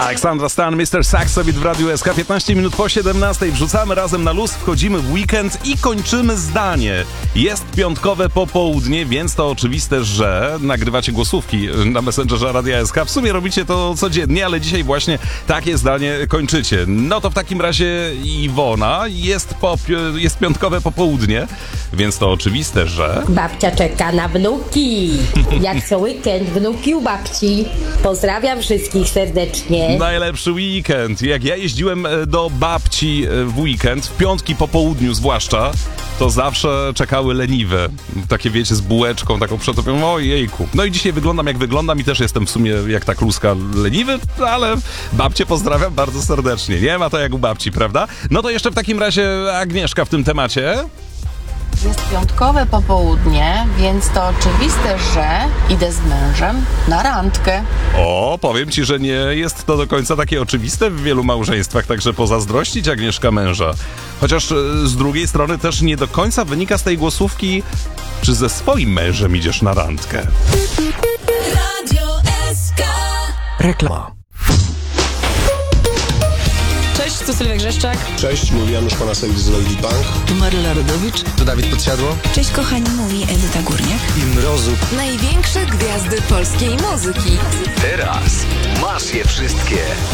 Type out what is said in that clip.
Aleksandra Stan, Mr. Saxowit w Radiu SK. 15 minut po 17. Wrzucamy razem na luz, wchodzimy w weekend i kończymy zdanie. Jest piątkowe popołudnie, więc to oczywiste, że nagrywacie głosówki na Messengerze Radia SK. W sumie robicie to codziennie, ale dzisiaj właśnie takie zdanie kończycie. No to w takim razie Iwona, jest piątkowe popołudnie, więc to oczywiste, że... Babcia czeka na wnuki. Jak co weekend, wnuki u babci. Pozdrawiam wszystkich serdecznie. Najlepszy weekend. Jak ja jeździłem do babci w weekend, w piątki po południu zwłaszcza, to zawsze czekały leniwe. Takie wiecie, z bułeczką taką przetopioną. Ojejku. No i dzisiaj wyglądam jak wyglądam i też jestem w sumie jak ta kluska leniwy, ale babcię pozdrawiam bardzo serdecznie. Nie ma to jak u babci, prawda? No to jeszcze w takim razie Agnieszka w tym temacie. Jest piątkowe popołudnie, więc to oczywiste, że idę z mężem na randkę. O, powiem ci, że nie jest to do końca takie oczywiste w wielu małżeństwach, także pozazdrościć Agnieszka męża. Chociaż z drugiej strony też nie do końca wynika z tej głosówki, czy ze swoim mężem idziesz na randkę. Radio SK. Reklama. Cześć, tu Sylwia Grzeszczak. Cześć, mówi Janusz Panasewicz z Lady Bank. Tu Maryla Rodowicz. Tu Dawid Podsiadło. Cześć kochani, mówi Edyta Górniak. I Mrozu. Największe gwiazdy polskiej muzyki. Teraz masz je wszystkie.